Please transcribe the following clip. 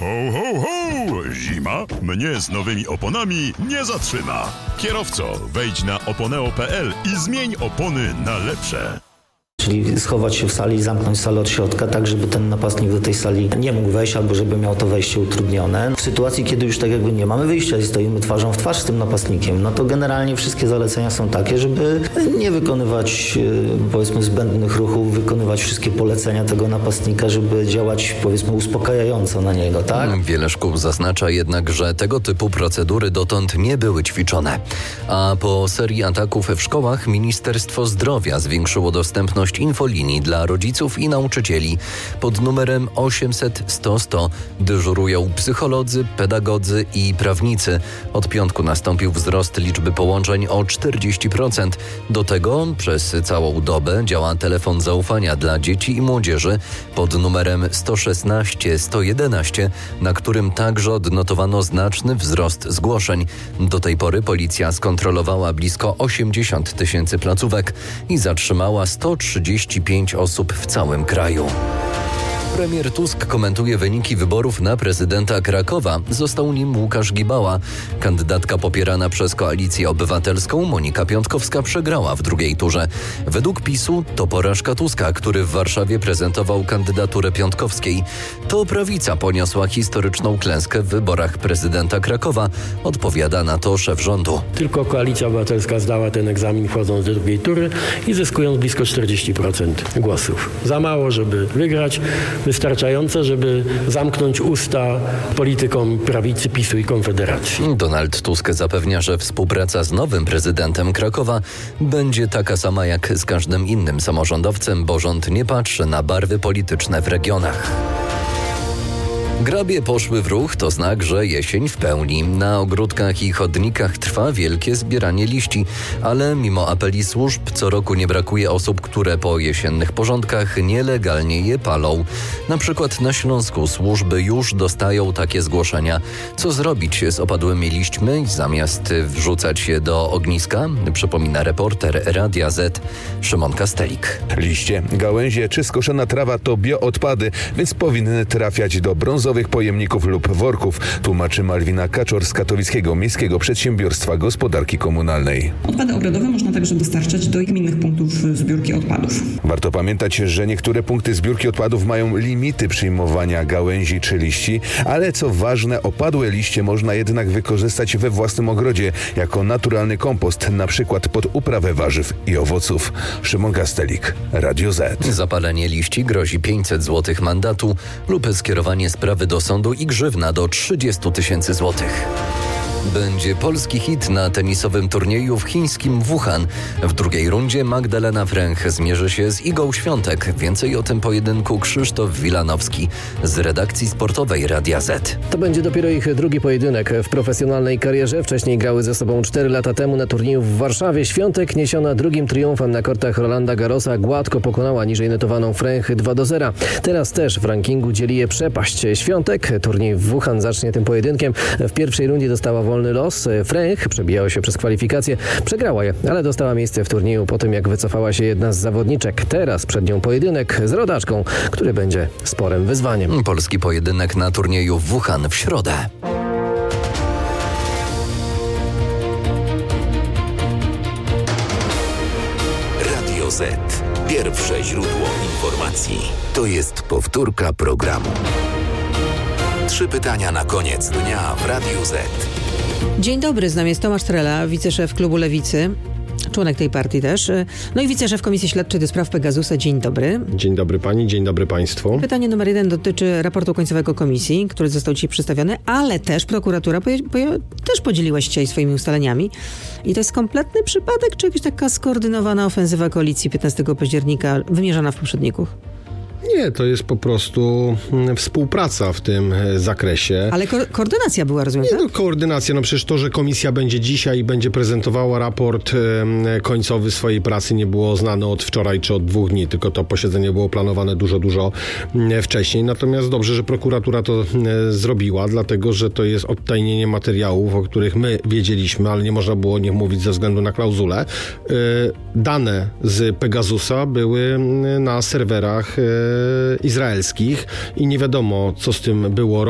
Ho, ho, ho! Zima mnie z nowymi oponami nie zatrzyma. Kierowco, wejdź na oponeo.pl i zmień opony na lepsze. Czyli schować się w sali i zamknąć salę od środka, tak żeby ten napastnik do tej sali nie mógł wejść albo żeby miał to wejście utrudnione. W sytuacji, kiedy już tak jakby nie mamy wyjścia i stoimy twarzą w twarz z tym napastnikiem, no to generalnie wszystkie zalecenia są takie, żeby nie wykonywać powiedzmy zbędnych ruchów, wykonywać wszystkie polecenia tego napastnika, żeby działać powiedzmy uspokajająco na niego, tak? Wiele szkół zaznacza jednak, że tego typu procedury dotąd nie były ćwiczone. A po serii ataków w szkołach Ministerstwo Zdrowia zwiększyło dostępność infolinii dla rodziców i nauczycieli. Pod numerem 800 100 100 dyżurują psycholodzy, pedagodzy i prawnicy. Od piątku nastąpił wzrost liczby połączeń o 40%. Do tego przez całą dobę działa telefon zaufania dla dzieci i młodzieży pod numerem 116 111, na którym także odnotowano znaczny wzrost zgłoszeń. Do tej pory policja skontrolowała blisko 80 000 placówek i zatrzymała 135 osób w całym kraju. Premier Tusk komentuje wyniki wyborów na prezydenta Krakowa. Został nim Łukasz Gibała. Kandydatka popierana przez Koalicję Obywatelską Monika Piątkowska przegrała w drugiej turze. Według PiS-u to porażka Tuska, który w Warszawie prezentował kandydaturę Piątkowskiej. To prawica poniosła historyczną klęskę w wyborach prezydenta Krakowa. Odpowiada na to szef rządu. Tylko Koalicja Obywatelska zdała ten egzamin wchodząc do drugiej tury i zyskując blisko 40% głosów. Za mało, żeby wygrać. Wystarczające, żeby zamknąć usta politykom prawicy, PiS-u i Konfederacji. Donald Tusk zapewnia, że współpraca z nowym prezydentem Krakowa będzie taka sama jak z każdym innym samorządowcem, bo rząd nie patrzy na barwy polityczne w regionach. Grabie poszły w ruch, to znak, że jesień w pełni. Na ogródkach i chodnikach trwa wielkie zbieranie liści, ale mimo apeli służb co roku nie brakuje osób, które po jesiennych porządkach nielegalnie je palą. Na przykład na Śląsku służby już dostają takie zgłoszenia. Co zrobić z opadłymi liśćmi zamiast wrzucać je do ogniska? Przypomina reporter Radia Z Szymon Kastelik. Liście, gałęzie czy skoszona trawa to bioodpady, więc powinny trafiać do brązowych pojemników lub worków, tłumaczy Malwina Kaczor z Katowickiego Miejskiego Przedsiębiorstwa Gospodarki Komunalnej. Odpady ogrodowe można także dostarczać do gminnych punktów zbiórki odpadów. Warto pamiętać, że niektóre punkty zbiórki odpadów mają limity przyjmowania gałęzi czy liści, ale co ważne, opadłe liście można jednak wykorzystać we własnym ogrodzie jako naturalny kompost, na przykład pod uprawę warzyw i owoców. Szymon Kastelik, Radio Z. Zapalenie liści grozi 500 zł mandatu lub skierowanie sprawy do sądu i grzywna do 30 000 złotych. Będzie polski hit na tenisowym turnieju w chińskim Wuhan. W drugiej rundzie Magdalena Fręch zmierzy się z Igą Świątek. Więcej o tym pojedynku Krzysztof Wilanowski z redakcji sportowej Radia Z. To będzie dopiero ich drugi pojedynek w profesjonalnej karierze. Wcześniej grały ze sobą 4 lata temu na turnieju w Warszawie. Świątek, niesiona drugim triumfem na kortach Rolanda Garrosa, gładko pokonała niżej notowaną Fręch 2-0. Teraz też w rankingu dzieli je przepaść. Świątek, turniej w Wuhan zacznie tym pojedynkiem. W pierwszej rundzie dostała wolny los. Fręch przebijała się przez kwalifikacje, przegrała je, ale dostała miejsce w turnieju po tym, jak wycofała się jedna z zawodniczek. Teraz przed nią pojedynek z rodaczką, który będzie sporym wyzwaniem. Polski pojedynek na turnieju w Wuhan w środę. Radio Z. Pierwsze źródło informacji. To jest powtórka programu. 3 pytania na koniec dnia w Radiu Z. Dzień dobry, z nami jest Tomasz Trela, wiceszef klubu Lewicy, członek tej partii też, no i wiceszef Komisji Śledczej do spraw Pegasusa. Dzień dobry. Dzień dobry pani, dzień dobry państwu. Pytanie numer 1 dotyczy raportu końcowego komisji, który został dzisiaj przedstawiony, ale też prokuratura też podzieliła się dzisiaj swoimi ustaleniami. I to jest kompletny przypadek, czy jakaś taka skoordynowana ofensywa koalicji 15 października wymierzona w poprzedników? Nie, to jest po prostu współpraca w tym zakresie. Ale koordynacja była, rozumiem, tak? Nie, koordynacja. No przecież to, że komisja będzie dzisiaj i będzie prezentowała raport końcowy swojej pracy, nie było znane od wczoraj czy od 2 dni, tylko to posiedzenie było planowane dużo wcześniej. Natomiast dobrze, że prokuratura to zrobiła, dlatego, że to jest odtajnienie materiałów, o których my wiedzieliśmy, ale nie można było o nich mówić ze względu na klauzulę. Dane z Pegasusa były na serwerach izraelskich i nie wiadomo, co z tym było